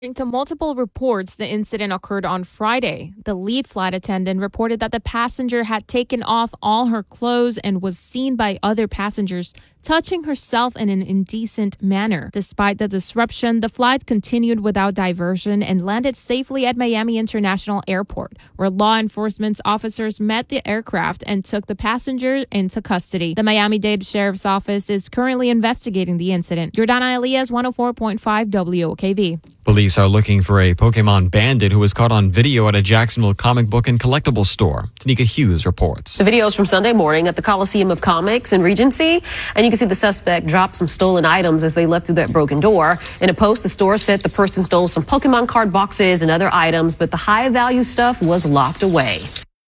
According to multiple reports, the incident occurred on Friday. The lead flight attendant reported that the passenger had taken off all her clothes and was seen by other passengers touching herself in an indecent manner. Despite the disruption, the flight continued without diversion and landed safely at Miami International Airport, where law enforcement officers met the aircraft and took the passenger into custody. The Miami-Dade Sheriff's Office is currently investigating the incident. Jordana Elias, 104.5 WOKV. Police are looking for a Pokemon bandit who was caught on video at a Jacksonville comic book and collectible store. Tanika Hughes reports. The video is from Sunday morning at the Coliseum of Comics in Regency, and you can see the suspect drop some stolen items as they left through that broken door. In a post, the store said the person stole some Pokemon card boxes and other items, but the high-value stuff was locked away.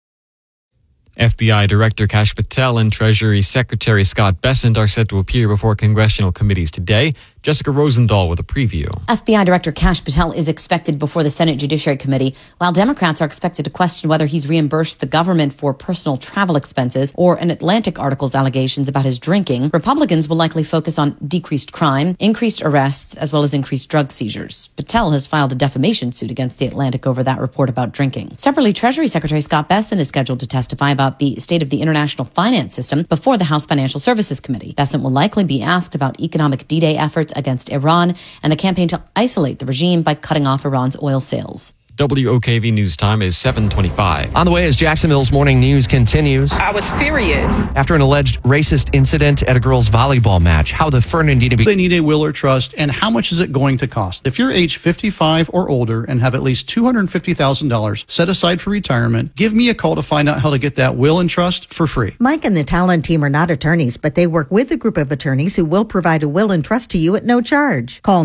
FBI Director Kash Patel and Treasury Secretary Scott Bessent are set to appear before congressional committees today. Jessica Rosendahl with a preview. FBI Director Kash Patel is expected before the Senate Judiciary Committee, while Democrats are expected to question whether he's reimbursed the government for personal travel expenses or an Atlantic article's allegations about his drinking. Republicans will likely focus on decreased crime, increased arrests, as well as increased drug seizures. Patel has filed a defamation suit against the Atlantic over that report about drinking. Separately, Treasury Secretary Scott Bessent is scheduled to testify about the state of the international finance system before the House Financial Services Committee. Bessent will likely be asked about economic D-Day efforts against Iran and the campaign to isolate the regime by cutting off Iran's oil sales. WOKV News Time is 7:25. On the way as Jacksonville's morning news continues. I was furious. After an alleged racist incident at a girls' volleyball match, how the Fernandina... They need a will or trust, and how much is it going to cost? If you're age 55 or older and have at least $250,000 set aside for retirement, give me a call to find out how to get that will and trust for free. Mike and the Talent team are not attorneys, but they work with a group of attorneys who will provide a will and trust to you at no charge. Call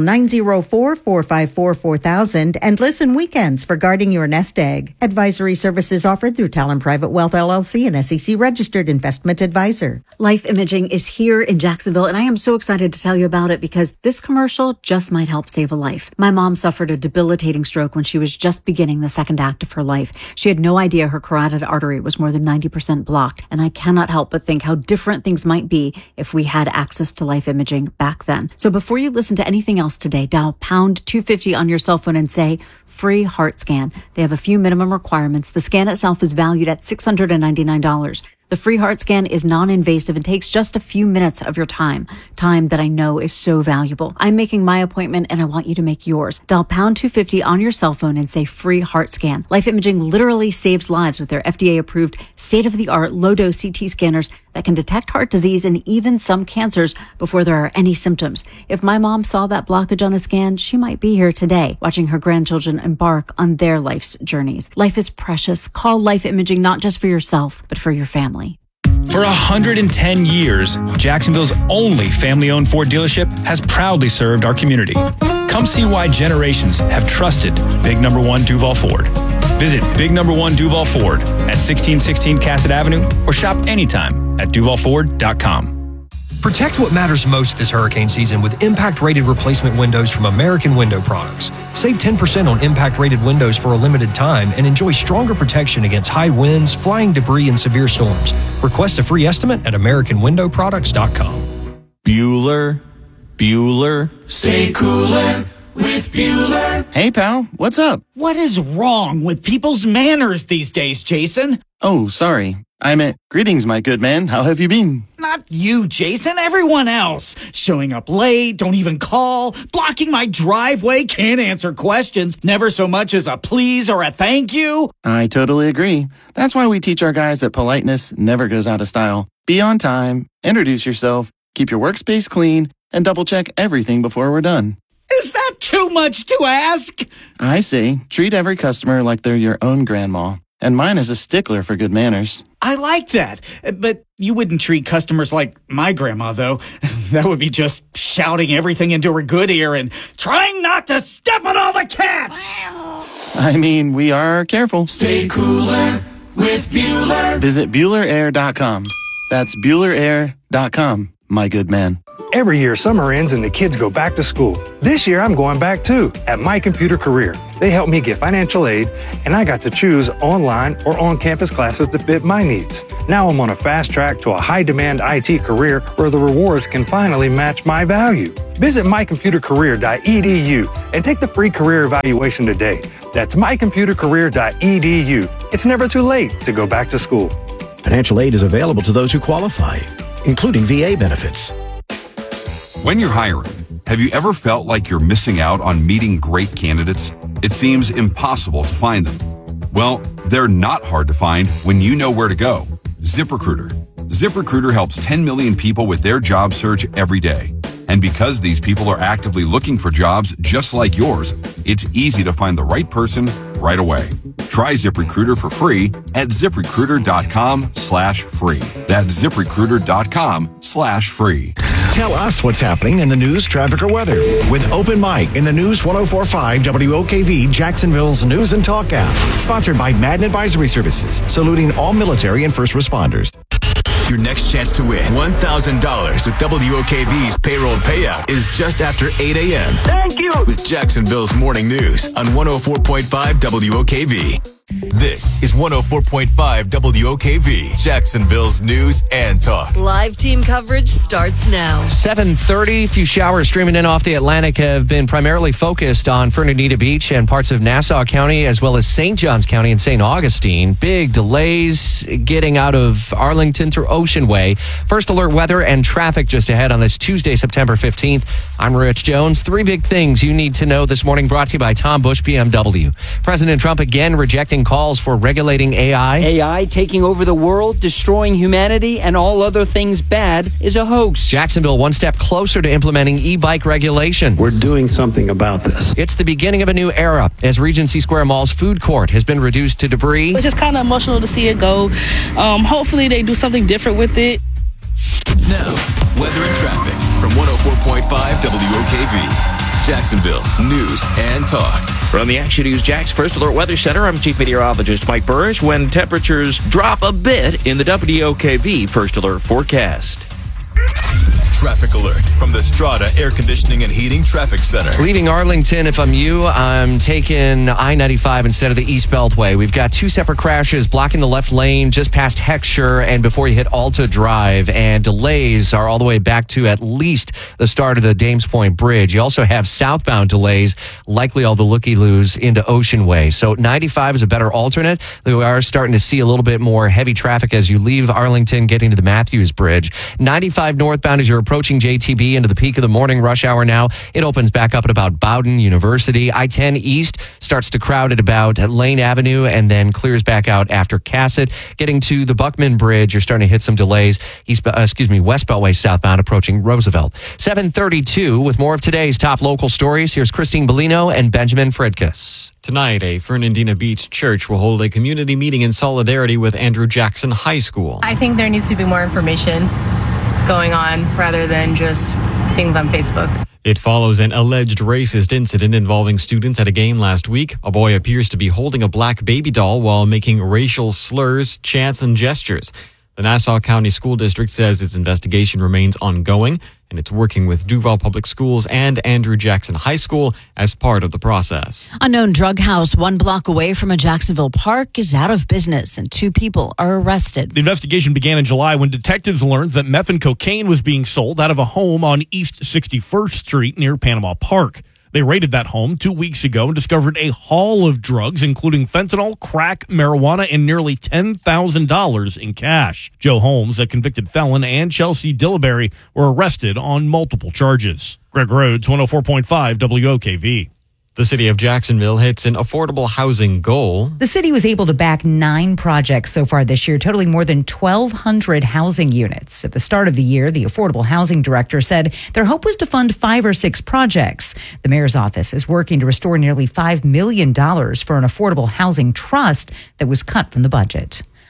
904-454-4000 and listen weekends for guarding your nest egg. Advisory services offered through Talon Private Wealth LLC, an SEC registered investment advisor. Life Imaging is here in Jacksonville, and I am so excited to tell you about it because this commercial just might help save a life. My mom suffered a debilitating stroke when she was just beginning the second act of her life. She had no idea her carotid artery was more than 90% blocked, and I cannot help but think how different things might be if we had access to Life Imaging back then. So before you listen to anything else today, dial pound 250 on your cell phone and say free heart scan. They have a few minimum requirements. The scan itself is valued at $699. The free heart scan is non-invasive and takes just a few minutes of your time that I know is so valuable. I'm making my appointment and I want you to make yours. Dial pound 250 on your cell phone and say free heart scan. Life Imaging literally saves lives with their FDA-approved state-of-the-art low-dose CT scanners that can detect heart disease and even some cancers before there are any symptoms. If my mom saw that blockage on a scan, she might be here today watching her grandchildren embark on their life's journeys. Life is precious. Call Life Imaging not just for yourself, but for your family. For 110 years, Jacksonville's only family-owned Ford dealership has proudly served our community. Come see why generations have trusted Big Number 1 Duval Ford. Visit Big Number 1 Duval Ford at 1616 Cassett Avenue or shop anytime at duvalford.com. Protect what matters most this hurricane season with impact-rated replacement windows from American Window Products. Save 10% on impact-rated windows for a limited time and enjoy stronger protection against high winds, flying debris, and severe storms. Request a free estimate at AmericanWindowProducts.com. Bueller, stay cooler with Bueller. Hey, pal, what's up? What is wrong with people's manners these days, Jason? Oh, sorry. I meant, greetings, my good man. How have you been? Not you, Jason. Everyone else. Showing up late, don't even call, blocking my driveway, can't answer questions, never so much as a please or a thank you. I totally agree. That's why we teach our guys that politeness never goes out of style. Be on time, introduce yourself, keep your workspace clean, and double-check everything before we're done. Is that too much to ask? I say, treat every customer like they're your own grandma. And mine is a stickler for good manners. I like that. But you wouldn't treat customers like my grandma, though. That would be just shouting everything into her good ear and trying not to step on all the cats. I mean, we are careful. Stay cooler with Bueller. Visit BuellerAir.com. That's BuellerAir.com, my good man. Every year, summer ends and the kids go back to school. This year, I'm going back too, at My Computer Career. They helped me get financial aid, and I got to choose online or on-campus classes that fit my needs. Now I'm on a fast track to a high-demand IT career where the rewards can finally match my value. Visit mycomputercareer.edu and take the free career evaluation today. That's mycomputercareer.edu. It's never too late to go back to school. Financial aid is available to those who qualify, including VA benefits. When you're hiring, have you ever felt like you're missing out on meeting great candidates? It seems impossible to find them. Well, they're not hard to find when you know where to go. ZipRecruiter. ZipRecruiter helps 10 million people with their job search every day. And because these people are actively looking for jobs just like yours, it's easy to find the right person right away. Try ZipRecruiter for free at ZipRecruiter.com/free. That's ZipRecruiter.com/free. Tell us what's happening in the news, traffic, or weather with Open Mic in the News 104.5 WOKV Jacksonville's News and Talk app. Sponsored by Madden Advisory Services, saluting all military and first responders. Your next chance to win $1,000 with WOKV's payroll payout is just after 8 a.m. Thank you! With Jacksonville's Morning News on 104.5 WOKV. This is 104.5 WOKV, Jacksonville's News and Talk. Live team coverage starts now. 7:30. A few showers streaming in off the Atlantic have been primarily focused on Fernandina Beach and parts of Nassau County, as well as St. Johns County and St. Augustine. Big delays getting out of Arlington through Ocean Way. First alert weather and traffic just ahead on this Tuesday, September 15th. I'm Rich Jones. Three big things you need to know this morning, brought to you by Tom Bush BMW. President Trump again rejecting calls for regulating AI. AI taking over the world, destroying humanity, and all other things bad is a hoax. Jacksonville one step closer to implementing e-bike regulation. We're doing something about this. It's the beginning of a new era as Regency Square Mall's food court has been reduced to debris. It's just kind of emotional to see it go. Hopefully they do something different with it. Now, weather and traffic from 104.5 WOKV. Jacksonville's News and Talk. From the Action News Jax First Alert Weather Center, I'm Chief Meteorologist Mike Burrish. When temperatures drop a bit in the WOKV First Alert forecast. Traffic alert from the Strata Air Conditioning and Heating Traffic Center. Leaving Arlington, if I'm you, I'm taking I-95 instead of the East Beltway. We've got two separate crashes blocking the left lane just past Heckscher and before you hit Alta Drive. And delays are all the way back to at least the start of the Dames Point Bridge. You also have southbound delays, likely all the looky-loos into Ocean Way. So 95 is a better alternate. We are starting to see a little bit more heavy traffic as you leave Arlington, getting to the Matthews Bridge. 95 northbound as you're approaching JTB into the peak of the morning rush hour now. It opens back up at about Bowdoin University. I-10 East starts to crowd at about Lane Avenue and then clears back out after Cassett. Getting to the Buckman Bridge, you're starting to hit some delays. West Beltway southbound approaching Roosevelt. 7:32 with more of today's top local stories. Here's Christine Bellino and Benjamin Fredkus. Tonight, a Fernandina Beach church will hold a community meeting in solidarity with Andrew Jackson High School. I think there needs to be more information going on rather than just things on Facebook. It follows an alleged racist incident involving students at a game last week. A boy appears to be holding a black baby doll while making racial slurs, chants, and gestures. The Nassau County School District says its investigation remains ongoing, and it's working with Duval Public Schools and Andrew Jackson High School as part of the process. Unknown drug house 1 block away from a Jacksonville park is out of business, and 2 people are arrested. The investigation began in July when detectives learned that meth and cocaine was being sold out of a home on East 61st Street near Panama Park. They raided that home 2 weeks ago and discovered a haul of drugs, including fentanyl, crack, marijuana, and nearly $10,000 in cash. Joe Holmes, a convicted felon, and Chelsea Dillberry were arrested on multiple charges. Greg Rhodes, 104.5 WOKV. The city of Jacksonville hits an affordable housing goal. The city was able to back 9 projects so far this year, totaling more than 1,200 housing units. At the start of the year, the affordable housing director said their hope was to fund 5 or 6 projects. The mayor's office is working to restore nearly $5 million for an affordable housing trust that was cut from the budget.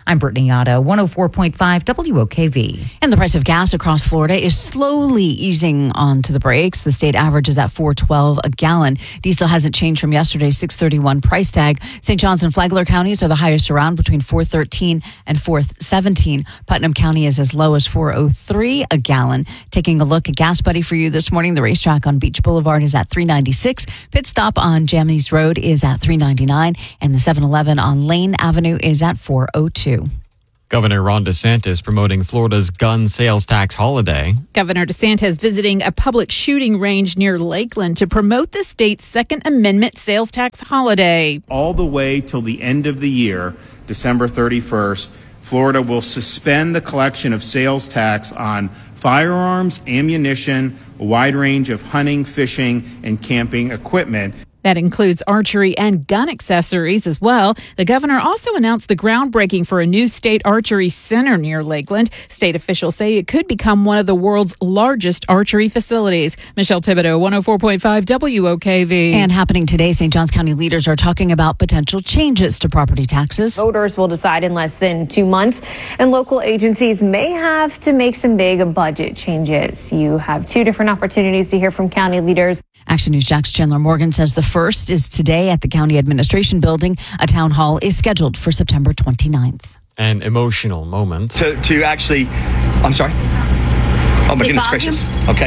I'm Brittany Otto, 104.5 WOKV. And the price of gas across Florida is slowly easing onto the brakes. The state average is at $4.12 a gallon. Diesel hasn't changed from yesterday's $6.31 price tag. St. Johns and Flagler counties are the highest around, between $4.13 and $4.17. Putnam County is as low as $4.03 a gallon. Taking a look at Gas Buddy for you this morning, the racetrack on Beach Boulevard is at $3.96. Pit stop on Jammies Road is at $3.99, and the 7-Eleven on Lane Avenue is at $4.02. Governor Ron DeSantis promoting Florida's gun sales tax holiday. Governor DeSantis visiting a public shooting range near Lakeland to promote the state's Second Amendment sales tax holiday. All the way till the end of the year, December 31st, Florida will suspend the collection of sales tax on firearms, ammunition, a wide range of hunting, fishing, and camping equipment. That includes archery and gun accessories as well. The governor also announced the groundbreaking for a new state archery center near Lakeland. State officials say it could become one of the world's largest archery facilities. Michelle Thibodeau, 104.5 WOKV. And happening today, St. Johns County leaders are talking about potential changes to property taxes. Voters will decide in less than 2 months, and local agencies may have to make some big budget changes. You have 2 different opportunities to hear from county leaders. Action News Jack's Chandler Morgan says the first is today at the County Administration Building. A town hall is scheduled for September 29th. An emotional moment. To actually, I'm sorry. Oh my goodness gracious. Okay.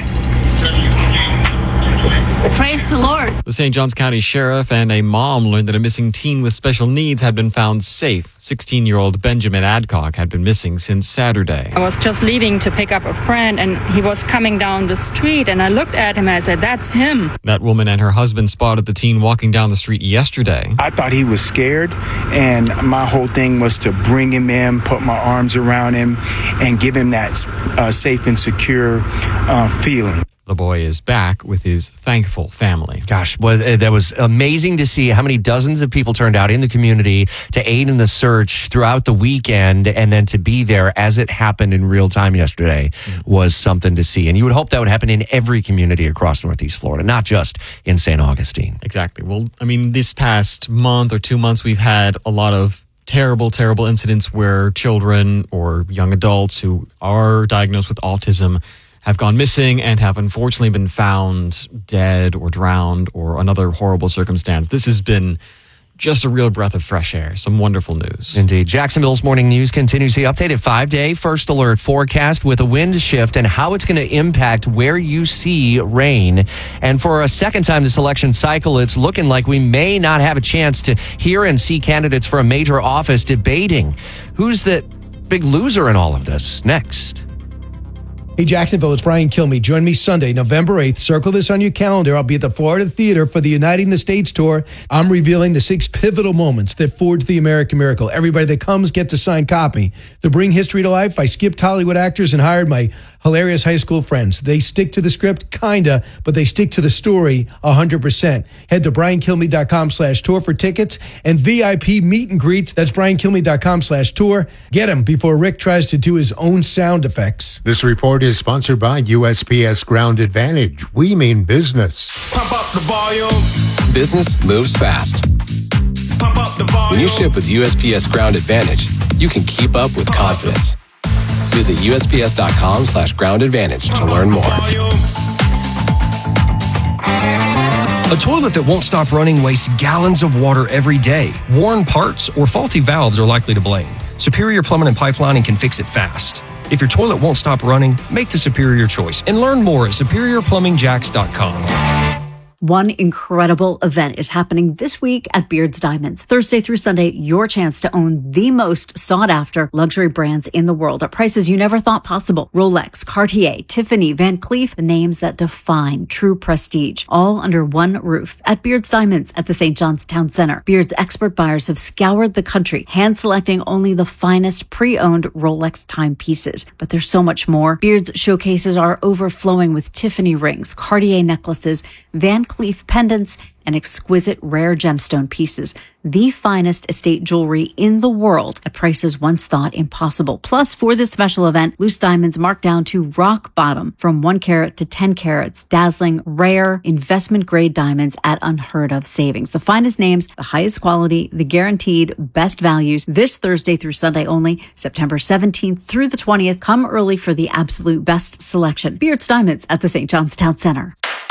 Praise the Lord. The St. Johns County Sheriff and a mom learned that a missing teen with special needs had been found safe. 16-year-old Benjamin Adcock had been missing since Saturday. I was just leaving to pick up a friend, and he was coming down the street, and I looked at him and I said, that's him. That woman and her husband spotted the teen walking down the street yesterday. I thought he was scared, and my whole thing was to bring him in, put my arms around him, and give him that safe and secure feeling. The boy is back with his thankful family. Gosh, that was amazing to see how many dozens of people turned out in the community to aid in the search throughout the weekend, and then to be there as it happened in real time yesterday was something to see. And you would hope that would happen in every community across Northeast Florida, not just in St. Augustine. Exactly. Well, I mean, this past month or 2 months, we've had a lot of terrible incidents where children or young adults who are diagnosed with autism have gone missing and have unfortunately been found dead or drowned or another horrible circumstance. This has been just a real breath of fresh air. Some wonderful news. Indeed. Jacksonville's Morning News continues the updated 5-day first alert forecast with a wind shift and how it's going to impact where you see rain. And for a second time this election cycle, it's looking like we may not have a chance to hear and see candidates for a major office debating. Who's the big loser in all of this? Next. Hey, Jacksonville, it's Brian Kilmeade. Join me Sunday, November 8th. Circle this on your calendar. I'll be at the Florida Theater for the Uniting the States tour. I'm revealing the 6 pivotal moments that forged the American miracle. Everybody that comes gets a signed copy. To bring history to life, I skipped Hollywood actors and hired my hilarious high school friends. They stick to the script, kinda, but they stick to the story 100%. Head to briankilmeade.com/tour for tickets and VIP meet and greets. That's briankilmeade.com/tour. Get them before Rick tries to do his own sound effects. This report is sponsored by USPS Ground Advantage. We mean business. Pump up the volume. Business moves fast. Pump up the volume. When you ship with USPS Ground Advantage, you can keep up with confidence. Visit USPS.com/Ground Advantage to learn more. A toilet that won't stop running wastes gallons of water every day. Worn parts or faulty valves are likely to blame. Superior Plumbing and Pipelining can fix it fast. If your toilet won't stop running, make the superior choice and learn more at superiorplumbingjacks.com. One incredible event is happening this week at Beard's Diamonds. Thursday through Sunday, your chance to own the most sought-after luxury brands in the world at prices you never thought possible. Rolex, Cartier, Tiffany, Van Cleef, the names that define true prestige, all under one roof at Beard's Diamonds at the St. John's Town Center. Beard's expert buyers have scoured the country, hand-selecting only the finest pre-owned Rolex timepieces. But there's so much more. Beard's showcases are overflowing with Tiffany rings, Cartier necklaces, Van Cleef pendants, and exquisite rare gemstone pieces. The finest estate jewelry in the world at prices once thought impossible. Plus, for this special event, loose diamonds marked down to rock bottom from 1 carat to 10 carats. Dazzling, rare, investment-grade diamonds at unheard of savings. The finest names, the highest quality, the guaranteed best values. This Thursday through Sunday only, September 17th through the 20th. Come early for the absolute best selection. Beard's Diamonds at the St. John's Town Center.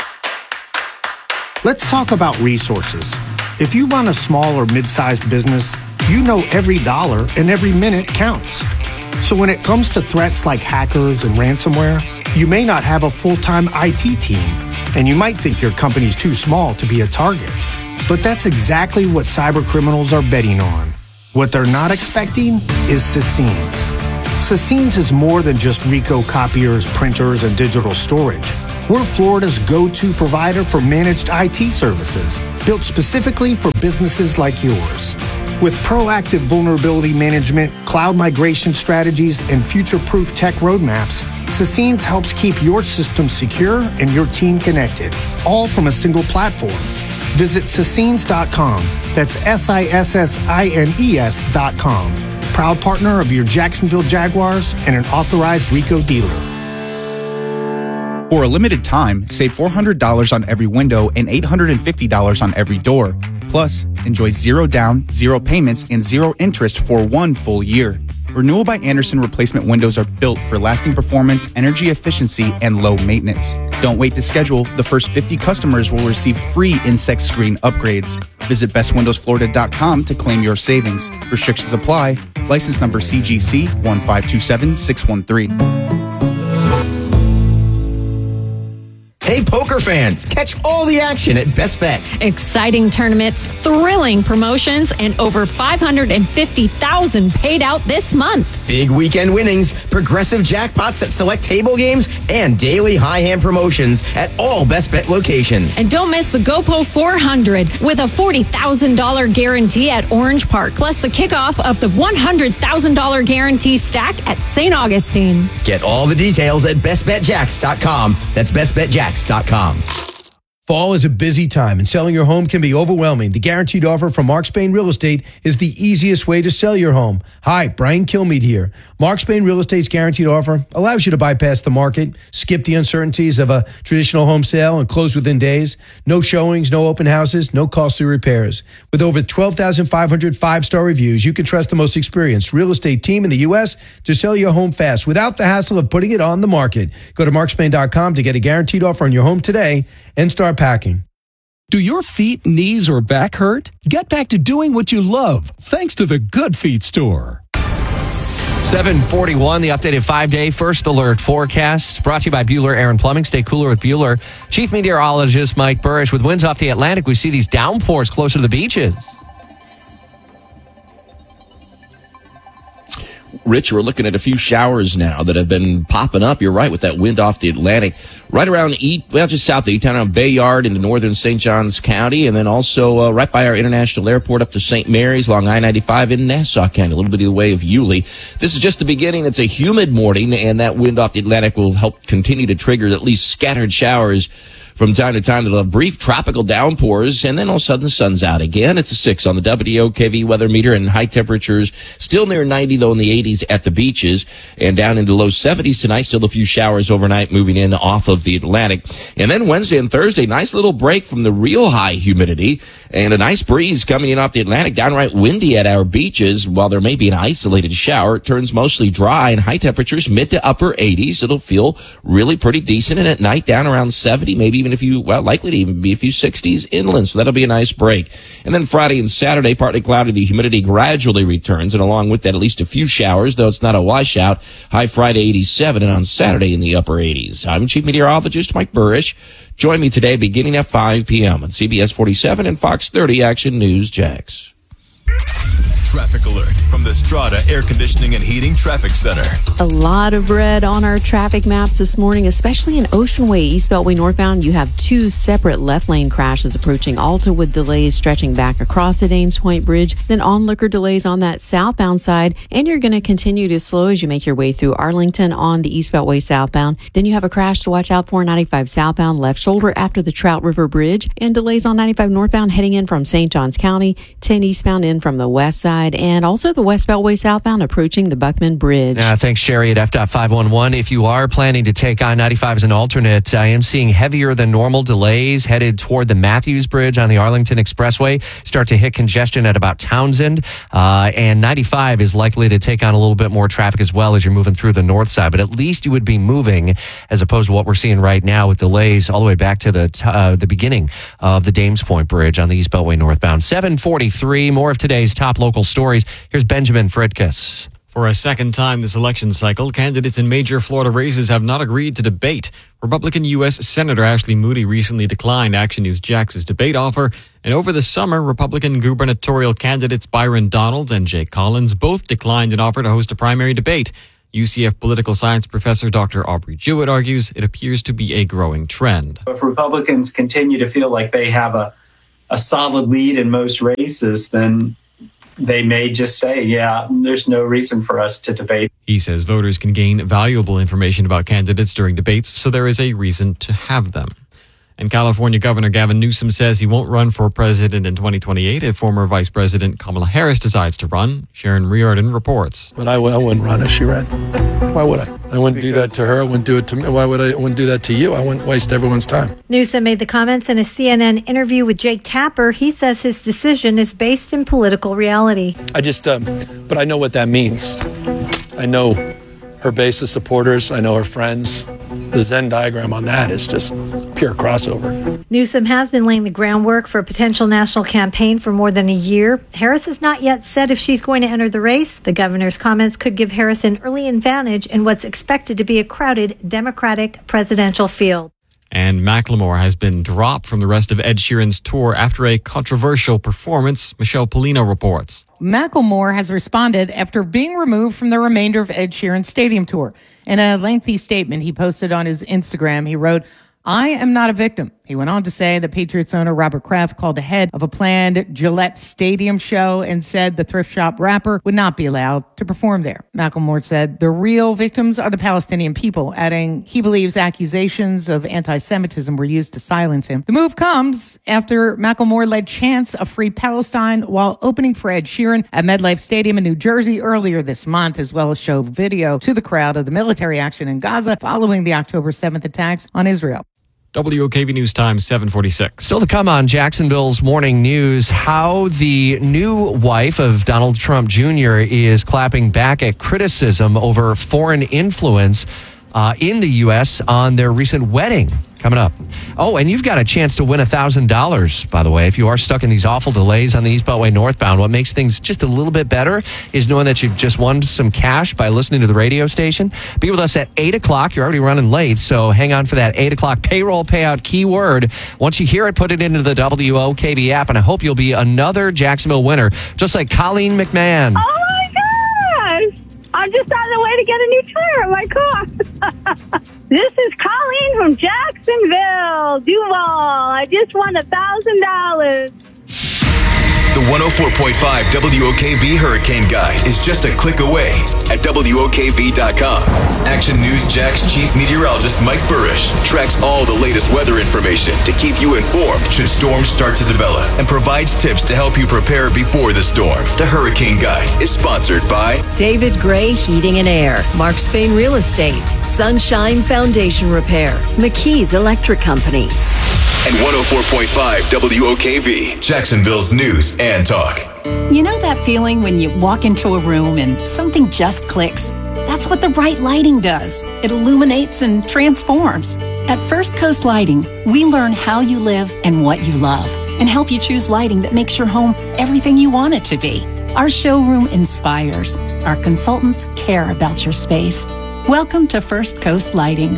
Let's talk about resources. If you run a small or mid-sized business, you know every dollar and every minute counts. So when it comes to threats like hackers and ransomware, you may not have a full-time IT team, and you might think your company's too small to be a target. But that's exactly what cyber criminals are betting on. What they're not expecting is Sassines. Sassines is more than just Ricoh copiers, printers, and digital storage. We're Florida's go-to provider for managed IT services, built specifically for businesses like yours. With proactive vulnerability management, cloud migration strategies, and future-proof tech roadmaps, Sassines helps keep your system secure and your team connected, all from a single platform. Visit Sassines.com. That's SISSINES.com. Proud partner of your Jacksonville Jaguars and an authorized Ricoh dealer. For a limited time, save $400 on every window and $850 on every door. Plus, enjoy 0 down, 0 payments, and 0 interest for 1 full year. Renewal by Andersen replacement windows are built for lasting performance, energy efficiency, and low maintenance. Don't wait to schedule. The first 50 customers will receive free insect screen upgrades. Visit bestwindowsflorida.com to claim your savings. Restrictions apply. License number CGC 1527613. Hey, poker fans, catch all the action at Best Bet. Exciting tournaments, thrilling promotions, and over $550,000 paid out this month. Big weekend winnings, progressive jackpots at select table games, and daily high hand promotions at all Best Bet locations. And don't miss the GoPo 400 with a $40,000 guarantee at Orange Park, plus the kickoff of the $100,000 guarantee stack at St. Augustine. Get all the details at bestbetjacks.com. That's bestbetjacks.com. Fall is a busy time and selling your home can be overwhelming. The guaranteed offer from Mark Spain Real Estate is the easiest way to sell your home. Hi, Brian Kilmeade here. Mark Spain Real Estate's guaranteed offer allows you to bypass the market, skip the uncertainties of a traditional home sale, and close within days. No showings, no open houses, no costly repairs. With over 12,500 five-star reviews, you can trust the most experienced real estate team in the U.S. to sell your home fast without the hassle of putting it on the market. Go to markspain.com to get a guaranteed offer on your home today and start packing. Do your feet, knees, or back hurt? Get back to doing what you love thanks to the Good Feet store. 741, the updated 5-day first alert forecast brought to you by Bueller Air & Plumbing. Stay cooler with Bueller. Chief Meteorologist Mike Burrish. With winds off the Atlantic, we see these downpours closer to the beaches. Rich, we're looking at a few showers now that have been popping up. You're right, with that wind off the Atlantic. Right around just south of Eaton, around Bayard into northern St. Johns County, and then also right by our international airport up to St. Mary's along I-95 in Nassau County, a little bit of the way of Yulee. This is just the beginning. It's a humid morning, and that wind off the Atlantic will help continue to trigger at least scattered showers from time to time. They'll have brief tropical downpours, and then all of a sudden the sun's out again. It's a 6 on the WOKV weather meter, and high temperatures still near 90, though in the 80s at the beaches, and down into low 70s tonight. Still a few showers overnight moving in off of the Atlantic. And then Wednesday and Thursday, nice little break from the real high humidity, and a nice breeze coming in off the Atlantic, downright windy at our beaches. While there may be an isolated shower, it turns mostly dry, and high temperatures mid to upper 80s. It'll feel really pretty decent, and at night down around 70, maybe even likely to even be a few 60s inland, so that'll be a nice break. And then Friday and Saturday, partly cloudy, the humidity gradually returns, and along with that, at least a few showers, though it's not a washout. High Friday 87, and on Saturday in the upper 80s. I'm Chief Meteorologist Mike Burrish. Join me today beginning at 5 p.m. on CBS 47 and Fox 30 Action News Jax. traffic alert from the Strata Air Conditioning and Heating Traffic Center. A lot of red on our traffic maps this morning, especially in Ocean Way, East Beltway northbound. You have two separate left lane crashes approaching Alta with delays stretching back across the Dames Point Bridge. Then onlooker delays on that southbound side. And you're going to continue to slow as you make your way through Arlington on the East Beltway southbound. Then you have a crash to watch out for 95 southbound left shoulder after the Trout River Bridge. And delays on 95 northbound heading in from St. Johns County. 10 eastbound in from the west side. And also the West Beltway southbound approaching the Buckman Bridge. Thanks, Sherry at F.511. If you are planning to take I-95 as an alternate, I am seeing heavier than normal delays headed toward the Matthews Bridge on the Arlington Expressway. Start to hit congestion at about Townsend. And 95 is likely to take on a little bit more traffic as well as you're moving through the north side. But at least you would be moving as opposed to what we're seeing right now with delays all the way back to the beginning of the Dames Point Bridge on the East Beltway northbound. 7:43, more of today's top local stories. Here's Benjamin Fritkus. For a second time this election cycle, candidates in major Florida races have not agreed to debate. Republican U.S. Senator Ashley Moody recently declined Action News Jax's debate offer. And over the summer, Republican gubernatorial candidates Byron Donalds and Jake Collins both declined an offer to host a primary debate. UCF political science professor Dr. Aubrey Jewett argues it appears to be a growing trend. If Republicans continue to feel like they have a solid lead in most races, then they may just say, yeah, there's no reason for us to debate. He says voters can gain valuable information about candidates during debates, so there is a reason to have them. And California Governor Gavin Newsom says he won't run for president in 2028 if former Vice President Kamala Harris decides to run. Sharon Riordan reports. But I wouldn't run if she ran. Why would I? I wouldn't do that to her. I wouldn't do it to me. Why would I? Wouldn't do that to you. I wouldn't waste everyone's time. Newsom made the comments in a CNN interview with Jake Tapper. He says his decision is based in political reality. But I know what that means. I know her base of supporters. I know her friends. The Venn diagram on that is just pure crossover. Newsom has been laying the groundwork for a potential national campaign for more than a year. Harris has not yet said if she's going to enter the race. The governor's comments could give Harris an early advantage in what's expected to be a crowded Democratic presidential field. And Macklemore has been dropped from the rest of Ed Sheeran's tour after a controversial performance. Michelle Polino reports. Macklemore has responded after being removed from the remainder of Ed Sheeran's stadium tour. In a lengthy statement he posted on his Instagram, he wrote, "I am not a victim." He went on to say that Patriots owner Robert Kraft called ahead of a planned Gillette Stadium show and said the thrift shop rapper would not be allowed to perform there. Macklemore said the real victims are the Palestinian people, adding he believes accusations of anti-Semitism were used to silence him. The move comes after Macklemore led chants of Free Palestine while opening for Ed Sheeran at MetLife Stadium in New Jersey earlier this month, as well as showed video to the crowd of the military action in Gaza following the October 7th attacks on Israel. WOKV News Time, 7:46. Still to come on Jacksonville's Morning News, how the new wife of Donald Trump Jr. is clapping back at criticism over foreign influence in the U.S. on their recent wedding. Coming up. Oh, and you've got a chance to win $1,000, by the way, if you are stuck in these awful delays on the East Beltway northbound. What makes things just a little bit better is knowing that you've just won some cash by listening to the radio station. Be with us at 8 o'clock. You're already running late, so hang on for that 8 o'clock payroll payout keyword. Once you hear it, put it into the WOKV app, and I hope you'll be another Jacksonville winner, just like Colleen McMahon. Oh, my gosh! I'm just on the way to get a new tire on my car. This is Colleen from Jacksonville, Duval. I just won $1,000. The 104.5 WOKV Hurricane Guide is just a click away at WOKV.com. Action News Jack's chief meteorologist Mike Burrish tracks all the latest weather information to keep you informed should storms start to develop and provides tips to help you prepare before the storm. The Hurricane Guide is sponsored by David Gray Heating and Air, Mark Spain Real Estate, Sunshine Foundation Repair, McKee's Electric Company. And 104.5 WOKV, Jacksonville's news and talk. You know that feeling when you walk into a room and something just clicks? That's what the right lighting does. It illuminates and transforms. At First Coast Lighting, we learn how you live and what you love and help you choose lighting that makes your home everything you want it to be. Our showroom inspires. Our consultants care about your space. Welcome to First Coast Lighting,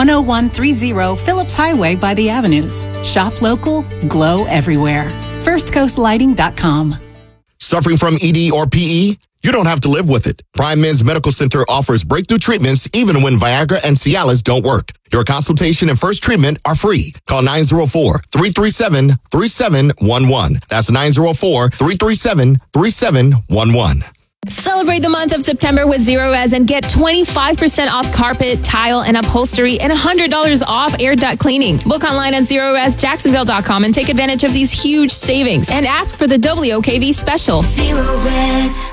10130 Phillips Highway by the Avenues. Shop local, glow everywhere. FirstCoastLighting.com. Suffering from ED or PE? You don't have to live with it. Prime Men's Medical Center offers breakthrough treatments even when Viagra and Cialis don't work. Your consultation and first treatment are free. Call 904-337-3711. That's 904-337-3711. Celebrate the month of September with Zero Res and get 25% off carpet, tile, and upholstery and $100 off air duct cleaning. Book online at ZeroResJacksonville.com and take advantage of these huge savings and ask for the WOKV special. Zero Res.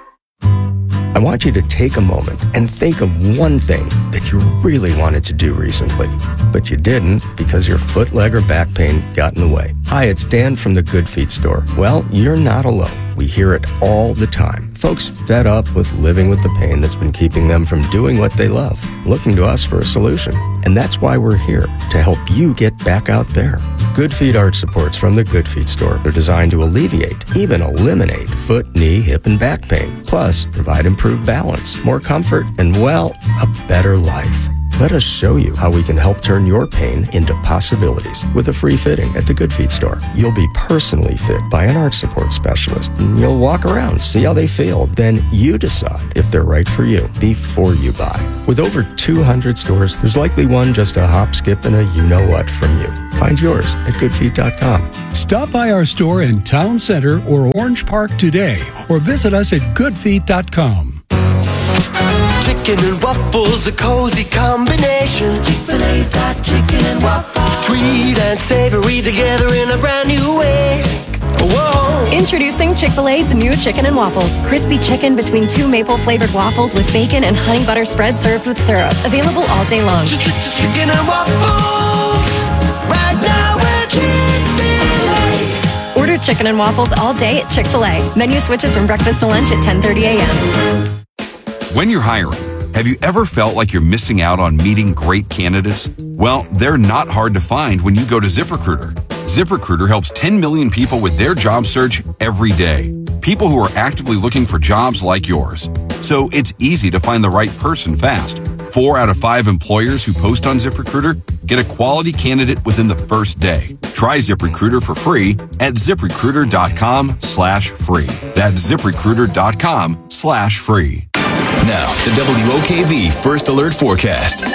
I want you to take a moment and think of one thing that you really wanted to do recently, but you didn't because your foot, leg, or back pain got in the way. Hi, it's Dan from the Good Feet store. Well, you're not alone. We hear it all the time. Folks fed up with living with the pain that's been keeping them from doing what they love, looking to us for a solution. And that's why we're here, to help you get back out there. Good Feet arch supports from the Good Feet store are designed to alleviate, even eliminate, foot, knee, hip, and back pain. Plus, provide improved balance, more comfort, and, well, a better life. Let us show you how we can help turn your pain into possibilities with a free fitting at the Good Feet store. You'll be personally fit by an arch support specialist, and you'll walk around, see how they feel. Then you decide if they're right for you before you buy. With over 200 stores, there's likely one just a hop, skip, and a you-know-what from you. Find yours at goodfeet.com. Stop by our store in Town Center or Orange Park today, or visit us at goodfeet.com. Chicken and waffles, a cozy combination. Chick-fil-A's got chicken and waffles. Sweet and savory together in a brand new way. Whoa. Introducing Chick-fil-A's new chicken and waffles. Crispy chicken between two maple-flavored waffles with bacon and honey butter spread served with syrup. Available all day long. Chicken and waffles. Right now we're Chick-fil-A. Order chicken and waffles all day at Chick-fil-A. Menu switches from breakfast to lunch at 10:30 a.m. When you're hiring, have you ever felt like you're missing out on meeting great candidates? Well, they're not hard to find when you go to ZipRecruiter. ZipRecruiter helps 10 million people with their job search every day. People who are actively looking for jobs like yours. So it's easy to find the right person fast. 4 out of 5 employers who post on ZipRecruiter get a quality candidate within the first day. Try ZipRecruiter for free at ZipRecruiter.com/free. That's ZipRecruiter.com/free. Now, the WOKV First Alert Forecast.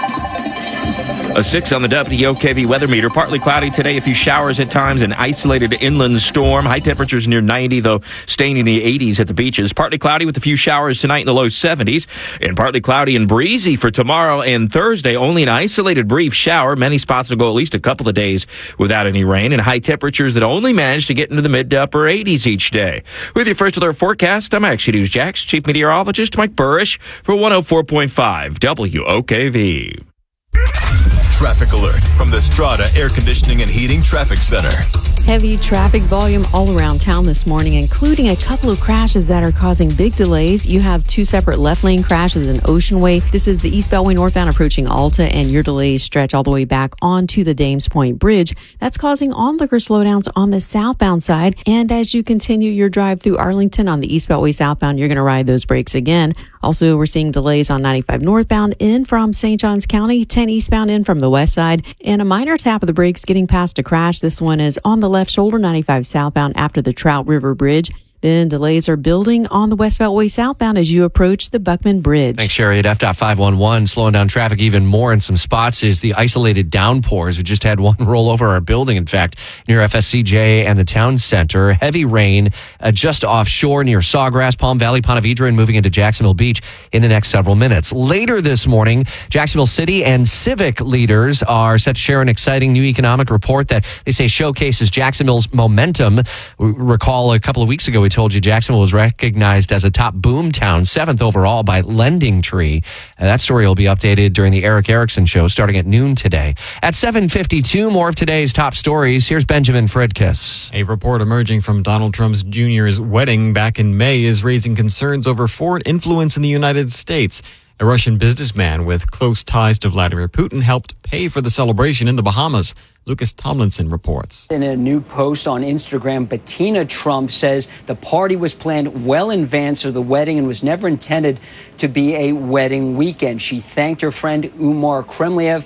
A 6 on the WOKV weather meter. Partly cloudy today, a few showers at times, an isolated inland storm. High temperatures near 90, though staying in the 80s at the beaches. Partly cloudy with a few showers tonight in the low 70s. And partly cloudy and breezy for tomorrow and Thursday. Only an isolated brief shower. Many spots will go at least a couple of days without any rain. And high temperatures that only manage to get into the mid to upper 80s each day. With your First Alert forecast, I'm Action News Jax Chief Meteorologist Mike Burrish for 104.5 WOKV. Traffic alert from the Strata Air Conditioning and Heating Traffic Center. Heavy traffic volume all around town this morning, including a couple of crashes that are causing big delays. You have 2 separate left lane crashes in Ocean Way. This is the East Beltway northbound approaching Alta, and your delays stretch all the way back onto the Dames Point Bridge. That's causing onlooker slowdowns on the southbound side. And as you continue your drive through Arlington on the East Beltway southbound, you're going to ride those brakes again. Also, we're seeing delays on 95 northbound in from St. Johns County, 10 eastbound in from the west side, and a minor tap of the brakes getting past a crash. This one is on the left shoulder, 95 southbound after the Trout River Bridge. Then delays are building on the West Beltway southbound as you approach the Buckman Bridge. Thanks, Sherry. At FDOT 511, slowing down traffic even more in some spots is the isolated downpours. We just had one roll over our building, in fact, near FSCJ and the town center. Heavy rain just offshore near Sawgrass, Palm Valley, Ponte Vedra, and moving into Jacksonville Beach in the next several minutes. Later this morning, Jacksonville City and civic leaders are set to share an exciting new economic report that they say showcases Jacksonville's momentum. We recall a couple of weeks ago, we told you Jacksonville was recognized as a top boom town, 7th overall by Lending Tree. That story will be updated during the Eric Erickson show starting at noon today. At 7:52, more of today's top stories. Here's Benjamin Fredkiss. A report emerging from Donald Trump Jr.'s wedding back in May is raising concerns over foreign influence in the United States. A Russian businessman with close ties to Vladimir Putin helped pay for the celebration in the Bahamas. Lucas Tomlinson reports. In a new post on Instagram, Bettina Trump says the party was planned well in advance of the wedding and was never intended to be a wedding weekend. She thanked her friend Umar Kremliev,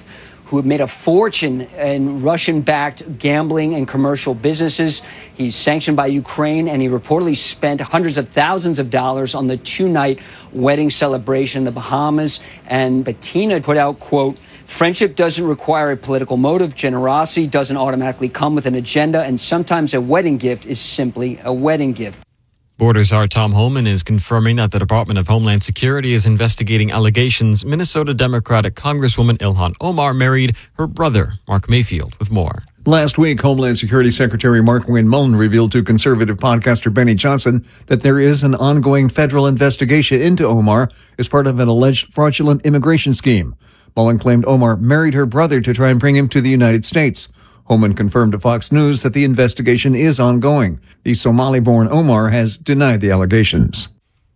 who made a fortune in Russian-backed gambling and commercial businesses. He's sanctioned by Ukraine, and he reportedly spent hundreds of thousands of dollars on the two-night wedding celebration in the Bahamas. And Bettina put out, quote, "Friendship doesn't require a political motive. Generosity doesn't automatically come with an agenda. And sometimes a wedding gift is simply a wedding gift." Borders Czar Tom Homan is confirming that the Department of Homeland Security is investigating allegations Minnesota Democratic Congresswoman Ilhan Omar married her brother, Mark Mayfield, with more. Last week, Homeland Security Secretary Mark Wayne Mullen revealed to conservative podcaster Benny Johnson that there is an ongoing federal investigation into Omar as part of an alleged fraudulent immigration scheme. Mullen claimed Omar married her brother to try and bring him to the United States. Homan confirmed to Fox News that the investigation is ongoing. The Somali-born Omar has denied the allegations.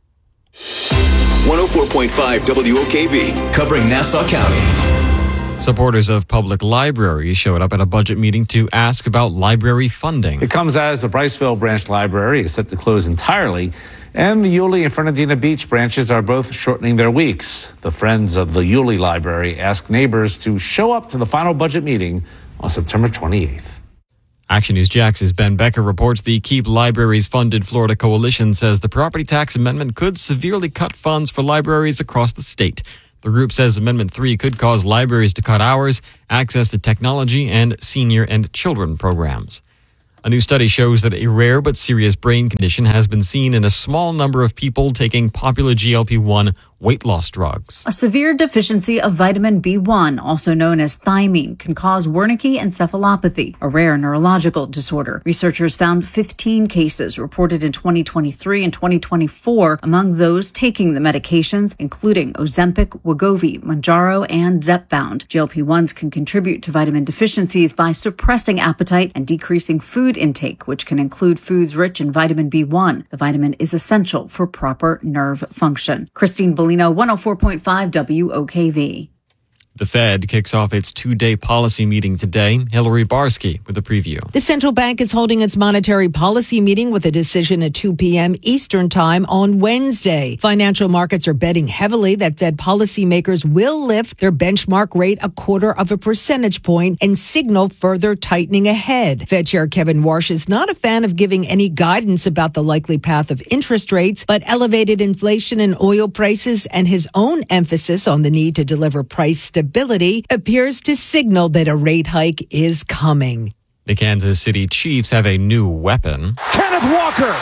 104.5 WOKV, covering Nassau County. Supporters of public libraries showed up at a budget meeting to ask about library funding. It comes as the Briceville Branch Library is set to close entirely, and the Yulee and Fernandina Beach branches are both shortening their weeks. The Friends of the Yulee Library asked neighbors to show up to the final budget meeting on September 28th. Action News Jax's Ben Becker reports the Keep Libraries Funded Florida Coalition says the property tax amendment could severely cut funds for libraries across the state. The group says Amendment 3 could cause libraries to cut hours, access to technology, and senior and children programs. A new study shows that a rare but serious brain condition has been seen in a small number of people taking popular GLP-1 weight loss drugs. A severe deficiency of vitamin B1, also known as thiamine, can cause Wernicke encephalopathy, a rare neurological disorder. Researchers found 15 cases reported in 2023 and 2024 among those taking the medications, including Ozempic, Wegovy, Mounjaro, and Zepbound. GLP-1s can contribute to vitamin deficiencies by suppressing appetite and decreasing food intake, which can include foods rich in vitamin B1. The vitamin is essential for proper nerve function. Christine Bellino, 104.5 WOKV. The Fed kicks off its two-day policy meeting today. Hillary Barsky with a preview. The central bank is holding its monetary policy meeting with a decision at 2 p.m. Eastern Time on Wednesday. Financial markets are betting heavily that Fed policymakers will lift their benchmark rate 0.25 percentage point and signal further tightening ahead. Fed Chair Kevin Warsh is not a fan of giving any guidance about the likely path of interest rates, but elevated inflation and oil prices and his own emphasis on the need to deliver price stability appears to signal that a rate hike is coming. The Kansas City Chiefs have a new weapon. Kenneth Walker.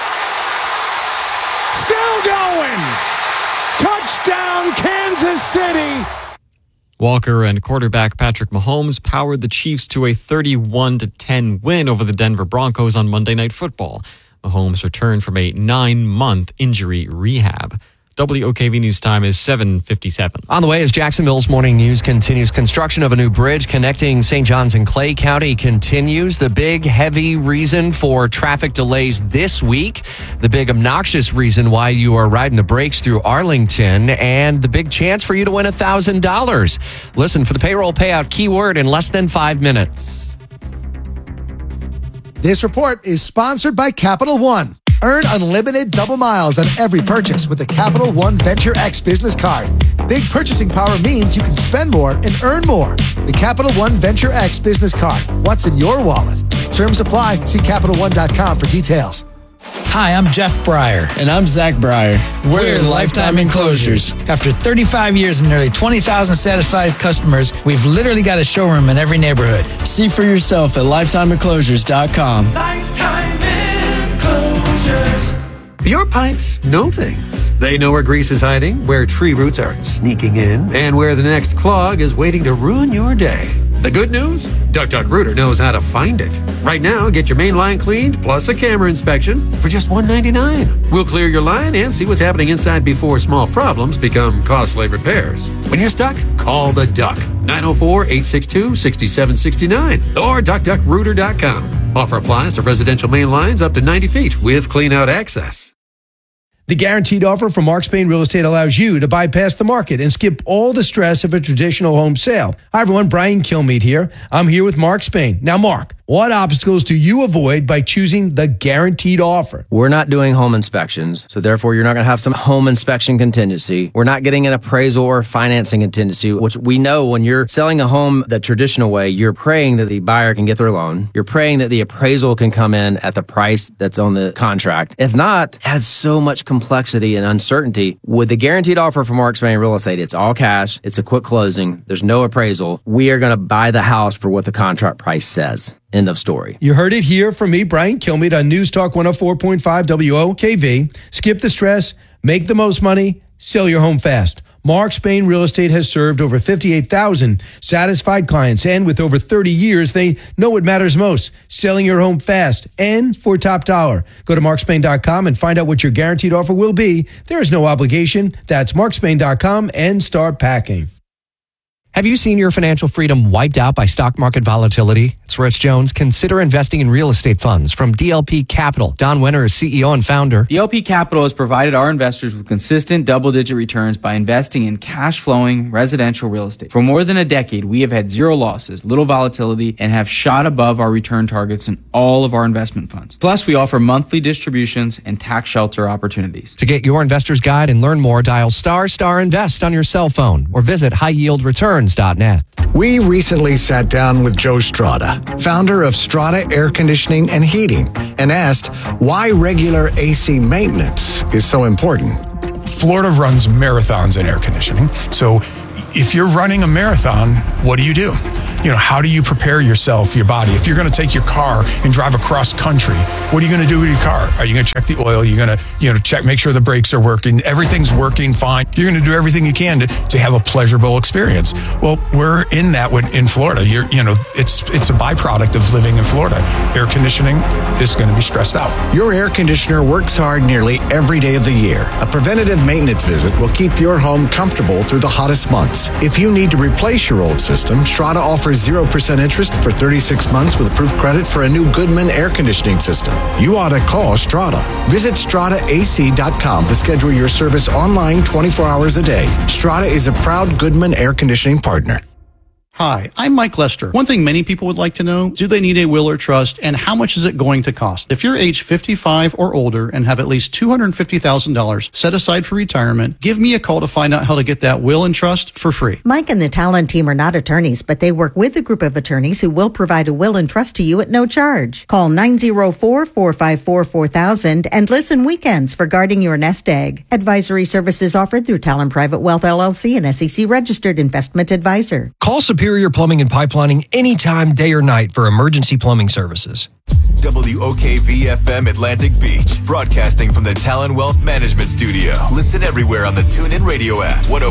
Still going. Touchdown, Kansas City. Walker and quarterback Patrick Mahomes powered the Chiefs to a 31-10 win over the Denver Broncos on Monday Night Football. Mahomes returned from a 9-month injury rehab. WOKV News Time is 7:57. On the way, as Jacksonville's morning news continues, construction of a new bridge connecting St. Johns and Clay County continues. The big, heavy reason for traffic delays this week, the big, obnoxious reason why you are riding the brakes through Arlington, and the big chance for you to win $1,000. Listen for the payroll payout keyword in less than 5 minutes. This report is sponsored by Capital One. Earn unlimited double miles on every purchase with the Capital One Venture X business card. Big purchasing power means you can spend more and earn more. The Capital One Venture X business card. What's in your wallet? Terms apply. See CapitalOne.com for details. Hi, I'm Jeff Breyer. And I'm Zach Breyer. We're Lifetime Enclosures. After 35 years and nearly 20,000 satisfied customers, we've literally got a showroom in every neighborhood. See for yourself at LifetimeEnclosures.com. Lifetime Enclosures. Your pipes know things. They know where grease is hiding, where tree roots are sneaking in, and where the next clog is waiting to ruin your day. The good news? DuckDuck Rooter knows how to find it. Right now, get your main line cleaned plus a camera inspection for just $1.99. We'll clear your line and see what's happening inside before small problems become costly repairs. When you're stuck, call the Duck. 904-862-6769 or DuckDuckRooter.com. Offer applies to residential main lines up to 90 feet with clean-out access. The guaranteed offer from Mark Spain Real Estate allows you to bypass the market and skip all the stress of a traditional home sale. Hi, everyone. Brian Kilmeade here. I'm here with Mark Spain. Now, Mark, What obstacles do you avoid by choosing the Guaranteed Offer? We're not doing home inspections, so therefore you're not going to have some home inspection contingency. We're not getting an appraisal or financing contingency, which we know when you're selling a home the traditional way, you're praying that the buyer can get their loan. You're praying that the appraisal can come in at the price that's on the contract. If not, it adds so much complexity and uncertainty. With the Guaranteed Offer from Mark Spain Real Estate, it's all cash. It's a quick closing. There's no appraisal. We are going to buy the house for what the contract price says. End of story. You heard it here from me, Brian Kilmeade, on News Talk 104.5 WOKV. Skip the stress, make the most money, sell your home fast. Mark Spain Real Estate has served over 58,000 satisfied clients, and with over 30 years, they know what matters most, selling your home fast and for top dollar. Go to markspain.com and find out what your guaranteed offer will be. There is no obligation. That's markspain.com and start packing. Have you seen your financial freedom wiped out by stock market volatility? It's Rich Jones. Consider investing in real estate funds from DLP Capital. Don Wenner is CEO and founder. DLP Capital has provided our investors with consistent double-digit returns by investing in cash-flowing residential real estate. For more than a decade, we have had zero losses, little volatility, and have shot above our return targets in all of our investment funds. Plus, we offer monthly distributions and tax shelter opportunities. To get your investor's guide and learn more, dial **invest on your cell phone or visit highyieldreturns.net. We recently sat down with Joe Strada, founder of Strada Air Conditioning and Heating, and asked why regular AC maintenance is so important. Florida runs marathons in air conditioning. So if you're running a marathon, what do? How do you prepare yourself, your body? If you're going to take your car and drive across country, what are you going to do with your car? Are you going to check the oil? You're going to, check, make sure the brakes are working. Everything's working fine. You're going to do everything you can to have a pleasurable experience. Well, we're in that in Florida. It's a byproduct of living in Florida. Air conditioning is going to be stressed out. Your air conditioner works hard nearly every day of the year. A preventative maintenance visit will keep your home comfortable through the hottest months. If you need to replace your old system, Strada offers 0% interest for 36 months with approved credit for a new Goodman air conditioning system. You ought to call Strada. Visit StradaAC.com to schedule your service online 24 hours a day. Strada is a proud Goodman air conditioning partner. Hi, I'm Mike Lester. One thing many people would like to know, do they need a will or trust, and how much is it going to cost? If you're age 55 or older and have at least $250,000 set aside for retirement, give me a call to find out how to get that will and trust for free. Mike and the Talon team are not attorneys, but they work with a group of attorneys who will provide a will and trust to you at no charge. Call 904-454-4000 and listen weekends for guarding your nest egg. Advisory services offered through Talon Private Wealth LLC, an SEC registered investment advisor. Call Superior Plumbing and Pipelining anytime, day or night for emergency plumbing services. WOKV-FM Atlantic Beach, broadcasting from the Talon Wealth Management Studio. Listen everywhere on the TuneIn Radio app.